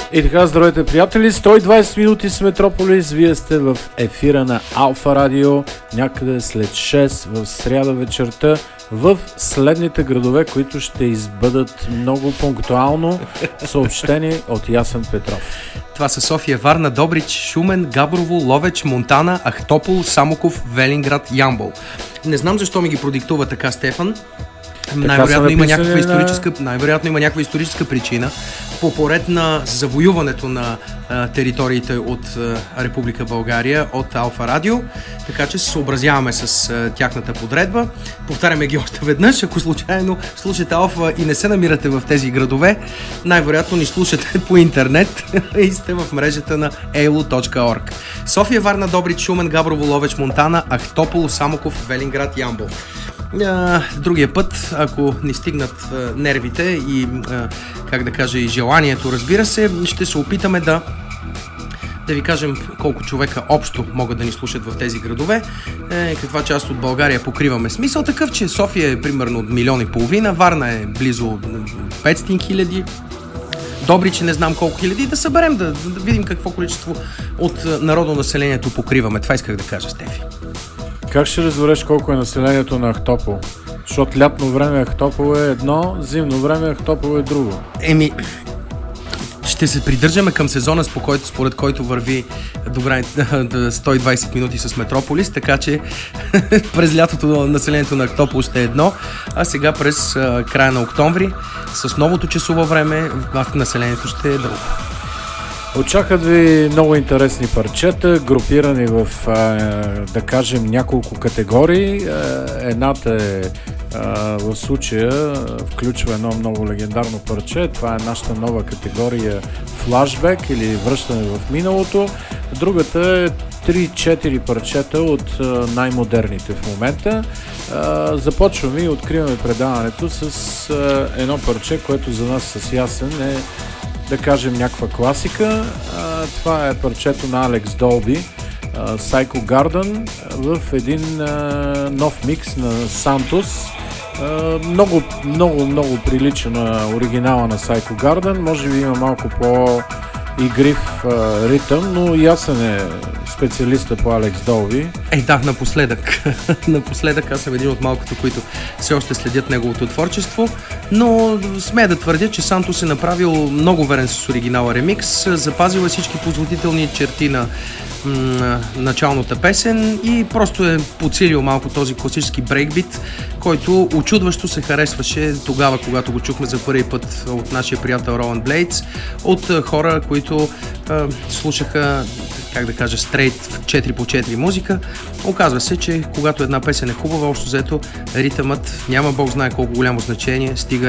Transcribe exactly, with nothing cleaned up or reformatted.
И така, здравейте, приятели! сто и двайсет минути с Метрополис. Вие сте в ефира на Алфа Радио, някъде след шест в сряда вечерта, в следните градове, които ще избъдат много пунктуално съобщени от Ясен Петров. Това са София, Варна, Добрич, Шумен, Габрово, Ловеч, Монтана, Ахтопол, Самоков, Велинград, Ямбол. Не знам защо ми ги продиктува така Стефан. Най-вероятно има, някаква историческа, най-вероятно има някаква историческа причина по поред на завоюването на а, териториите от а, Република България от Алфа Радио, така че се съобразяваме с а, тяхната подредба. Повтаряме ги още веднъж, ако случайно слушате Алфа и не се намирате в тези градове, най-вероятно ни слушате по интернет и сте в мрежата на ей ел ю точка орг. София, Варна, Добрич, Шумен, Габрово, Ловеч, Монтана, Ахтопол, Самоков, Велинград, Ямбол. Другия път, ако ни стигнат а, нервите и, а, как да кажа, и желанието, разбира се, ще се опитаме да да ви кажем колко човека общо могат да ни слушат в тези градове, е, каква част от България покриваме. Смисъл такъв, че София е примерно от милион и половина, Варна е близо петстотин хиляди, Добрич не знам колко хиляди, да съберем, да, да видим какво количество от народонаселението покриваме. Това исках да кажа, Стефи. Как ще разбереш колко е населението на Ахтопол? Защото лятно време Ахтопол е едно, зимно време Ахтопол е друго. Еми, ще се придържаме към сезона, според който върви до границата сто и двайсет минути с Метрополис, така че през лятото населението на Ахтопол ще е едно, а сега през а, края на октомври с новото часово време населението ще е друго. Очакват ви много интересни парчета, групирани в, да кажем, няколко категории. Едната е, в случая, включва едно много легендарно парче. Това е нашата нова категория флашбек или връщане в миналото. Другата е три-четири парчета от най-модерните в момента. Започваме и откриваме предаването с едно парче, което за нас с Ясен е, да кажем, някаква класика. А, това е парчето на Алекс Долби, а, Psycho Garden, в един а, нов микс на Сантос. А, много, много, много прилича на оригинала на Psycho Garden. Може би има малко по-игрив а, ритъм, но Ясен е специалиста по Алекс Долби. Е, да, напоследък. напоследък аз съм един от малкото, които все още следят неговото творчество, но смея да твърдя, че Сантос е направил много верен с оригинала ремикс, запазил е всички позволителни черти на м- началната песен и просто е подсилил малко този класически брейкбит, който очудващо се харесваше тогава, когато го чухме за първи път от нашия приятел Роланд Блейдс, от хора, които а, слушаха, как да кажа, стрейт четири по четири музика. Оказва се, че когато една песен е хубава, общо взето ритъмът няма бог знае колко голямо значение, стига